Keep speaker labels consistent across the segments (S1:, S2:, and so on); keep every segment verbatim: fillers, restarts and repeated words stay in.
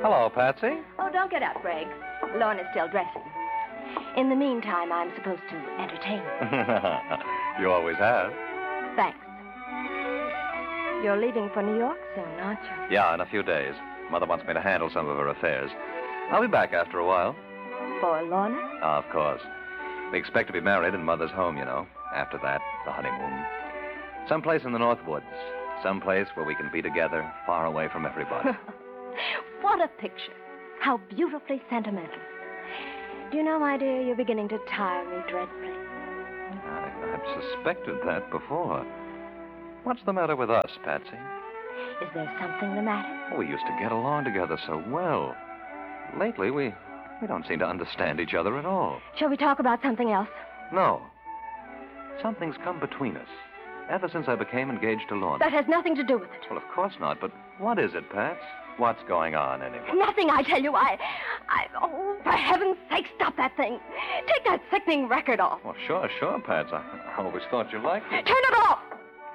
S1: Hello, Patsy.
S2: Oh, don't get up, Greg. Lorna's still dressing. In the meantime, I'm supposed to entertain you.
S1: You always have.
S2: Thanks. You're leaving for New York soon, aren't you?
S1: Yeah, in a few days. Mother wants me to handle some of her affairs. I'll be back after a while.
S2: For Lorna?
S1: Ah, of course. We expect to be married in Mother's home, you know. After that, the honeymoon. Someplace in the North Woods. Someplace where we can be together, far away from everybody.
S2: What a picture. How beautifully sentimental. Do you know, my dear, you're beginning to tire me dreadfully.
S1: I, I've suspected that before. What's the matter with us, Patsy?
S2: Is there something the matter?
S1: We used to get along together so well. Lately, we, we don't seem to understand each other at all.
S2: Shall we talk about something else?
S1: No. Something's come between us. Ever since I became engaged to Lorna.
S2: That has nothing to do with it.
S1: Well, of course not, but what is it, Pats? What's going on, anyway?
S2: Nothing, I tell you. I... I... Oh, for heaven's sake, stop that thing. Take that sickening record off.
S1: Well, sure, sure, Pats. I, I always thought you liked it.
S2: Turn it off!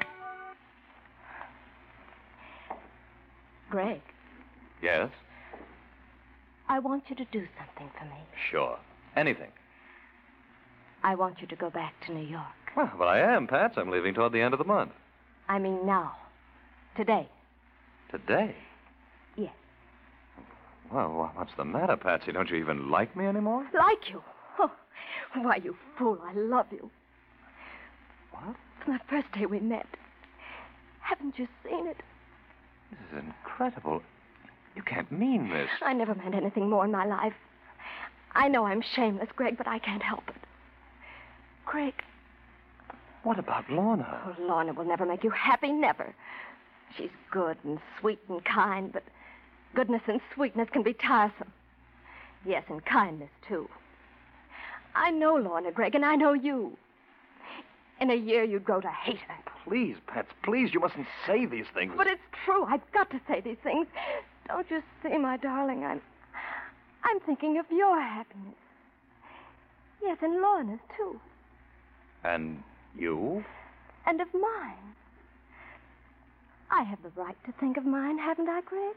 S2: Greg.
S1: Yes?
S2: I want you to do something for me.
S1: Sure. Anything.
S2: I want you to go back to New York.
S1: Well, but I am, Pats. I'm leaving toward the end of the month.
S2: I mean now. Today.
S1: Today?
S2: Yes.
S1: Well, what's the matter, Patsy? Don't you even like me anymore?
S2: Like you? Oh, why, you fool, I love you.
S1: What?
S2: From the first day we met. Haven't you seen it?
S1: This is incredible. You can't mean this.
S2: I never meant anything more in my life. I know I'm shameless, Greg, but I can't help it. Greg.
S1: What about Lorna?
S2: Oh, Lorna will never make you happy, never. She's good and sweet and kind, but goodness and sweetness can be tiresome. Yes, and kindness, too. I know Lorna, Greg, and I know you. In a year, you'd grow to hate her.
S1: Please, Pats, please, you mustn't say these things.
S2: But it's true. I've got to say these things. Don't you see, my darling, I'm... I'm thinking of your happiness. Yes, and Lorna's, too.
S1: And you?
S2: And of mine. I have the right to think of mine, haven't I, Greg?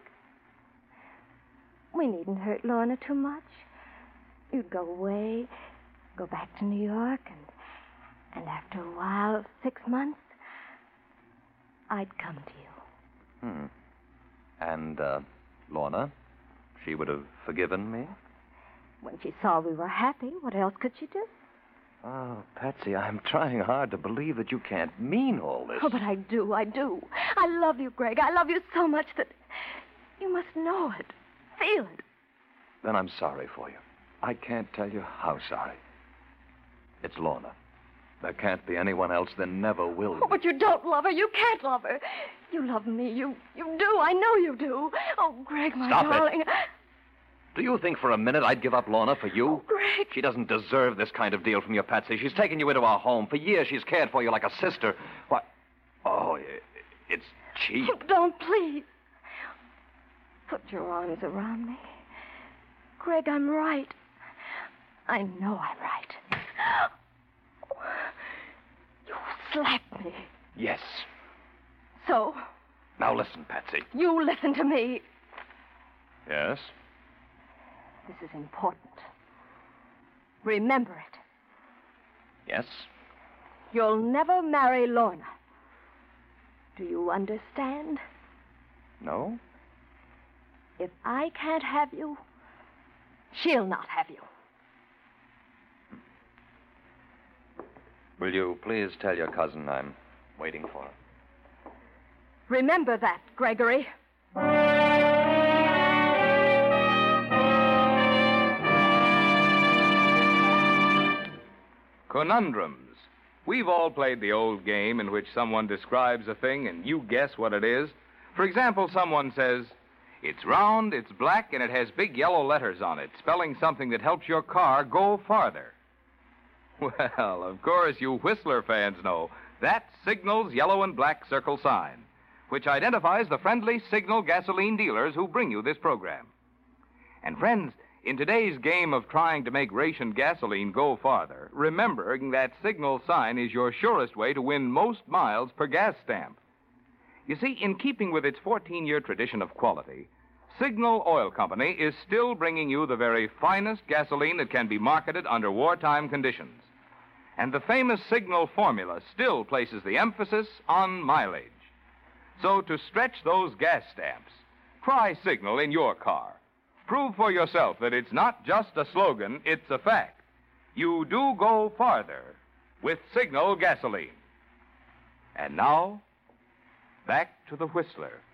S2: We needn't hurt Lorna too much. You'd go away, go back to New York, and and after a while, six months, I'd come to you.
S1: Hmm. And, uh, Lorna, she would have forgiven me?
S2: When she saw we were happy, what else could she do?
S1: Oh, Patsy, I'm trying hard to believe that you can't mean all this.
S2: Oh, but I do, I do. I love you, Greg. I love you so much that you must know it, feel it.
S1: Then I'm sorry for you. I can't tell you how sorry. It's Lorna. There can't be anyone else. There never will be.
S2: Oh, but you don't love her. You can't love her. You love me. You you do. I know you do. Oh, Greg, my
S1: Stop
S2: darling.
S1: It. Do you think for a minute I'd give up Lorna for you?
S2: Oh, Greg.
S1: She doesn't deserve this kind of deal from you, Patsy. She's taken you into our home. For years she's cared for you like a sister. What? Oh, it's cheap.
S2: Oh, don't, please. Put your arms around me. Greg, I'm right. I know I'm right. You slapped me.
S1: Yes.
S2: So?
S1: Now listen, Patsy.
S2: You listen to me.
S1: Yes?
S2: This is important. Remember it.
S1: Yes?
S2: You'll never marry Lorna. Do you understand?
S1: No?
S2: If I can't have you, she'll not have you.
S1: Will you please tell your cousin I'm waiting for her?
S2: Remember that, Gregory.
S3: Conundrums. We've all played the old game in which someone describes a thing and you guess what it is. For example, someone says, "It's round, it's black, and it has big yellow letters on it, spelling something that helps your car go farther." Well, of course, you Whistler fans know that's Signal's yellow and black circle sign, which identifies the friendly Signal gasoline dealers who bring you this program. And friends, in today's game of trying to make rationed gasoline go farther, remembering that Signal sign is your surest way to win most miles per gas stamp. You see, in keeping with its fourteen-year tradition of quality, Signal Oil Company is still bringing you the very finest gasoline that can be marketed under wartime conditions. And the famous Signal formula still places the emphasis on mileage. So to stretch those gas stamps, try Signal in your car. Prove for yourself that it's not just a slogan, it's a fact. You do go farther with Signal gasoline. And now, back to the Whistler.